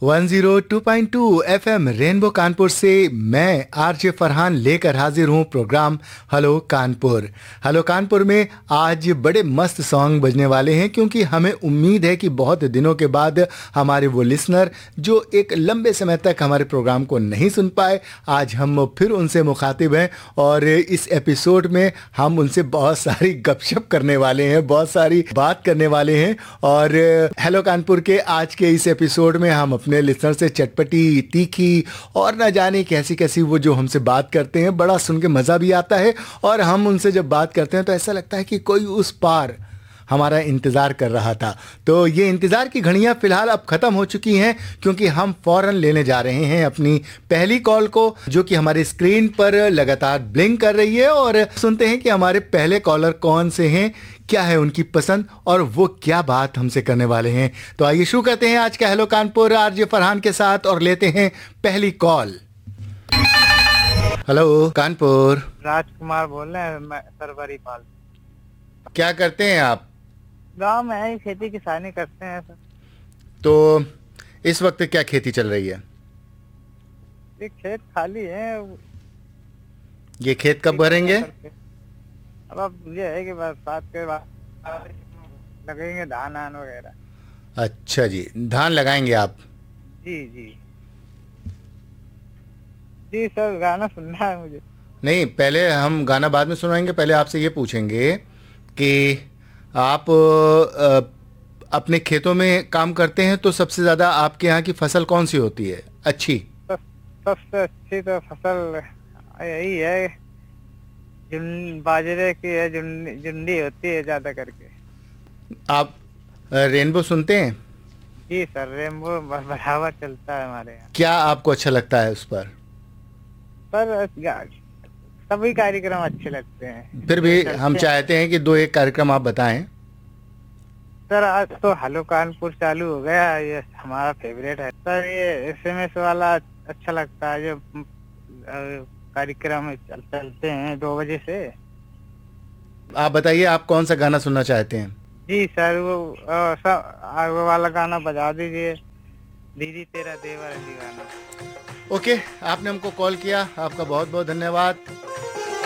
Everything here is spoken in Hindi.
102.2 एफएम रेनबो कानपुर से मैं आरजे फरहान लेकर हाजिर हूं programme hello Kanpur. Hello Kanpur में आज बड़े मस्त सॉन्ग बजने वाले हैं, क्योंकि हमें उम्मीद है कि बहुत दिनों के बाद हमारे वो लिसनर जो एक लंबे समय तक हमारे प्रोग्राम को नहीं सुन पाए, आज हम फिर उनसे मुखातिब हैं और इस एपिसोड में हम उनसे बहुत सारी गपशप करने वाले हैं, बहुत सारी बात करने वाले हैं। और हेलो कानपुर के आज के इस एपिसोड में हम अपने लिसनर से चटपटी, तीखी और न जाने कैसी कैसी वो जो हमसे बात करते हैं, बड़ा सुन के मज़ा भी आता है। और हम उनसे जब बात करते हैं तो ऐसा लगता है कि कोई उस पार हमारा इंतज़ार कर रहा था। तो ये इंतज़ार की घड़ियां फिलहाल अब ख़त्म हो चुकी हैं, क्योंकि हम फ़ौरन लेने जा रहे हैं अपनी पहली कॉल को, जो कि हमारी स्क्रीन पर लगातार ब्लिंक कर रही है। और सुनते हैं कि हमारे पहले कॉलर कौन से हैं, क्या है उनकी पसंद और वो क्या बात हमसे करने वाले हैं। तो आइए शुरू करते हैं आज का हेलो कानपुर आरजे फरहान के साथ और लेते हैं पहली कॉल। हेलो कानपुर, राजकुमार बोल रहे हैं, मैं सरवरी पाल। क्या करते हैं आप? गांव में है, खेती किसानी करते हैं सर। तो इस वक्त क्या खेती चल रही है? ये खेत खाली है। ये खेत कब भरेंगे? अब ये है कि बरसात के बाद लगेंगे धान आन वगैरह। अच्छा जी, धान लगाएंगे आप? जी जी जी सर, गाना सुनना है मुझे। नहीं, पहले हम गाना बाद में सुनाएंगे। पहले आपसे ये पूछेंगे कि आप अपने खेतों में काम करते हैं, तो सबसे ज़्यादा आपके यहाँ की फसल कौन सी होती है अच्छी? सबसे अच्छी तो फसल यही है, बाजरे की है, जुंडी होती है ज्यादा करके। आप रेनबो सुनते हैं? जी सर, रेनबो बराबर चलता है हमारे यहाँ। क्या आपको अच्छा लगता है उस पर? सभी कार्यक्रम अच्छे लगते हैं, फिर भी हम चाहते हैं कि दो एक कार्यक्रम आप बताएं। सर आज तो हेलो कानपुर चालू हो गया, ये हमारा फेवरेट है सर। ये एसएमएस वाला अच्छा लगता है, जो कार्यक्रम चलते हैं 2 बजे से। आप बताइए, आप कौन सा गाना सुनना चाहते हैं? जी सर, वो वाला गाना बजा दीजिए, दीदी तेरा देवर दीवाना। ओके, आपने हमको कॉल किया, आपका बहुत बहुत धन्यवाद।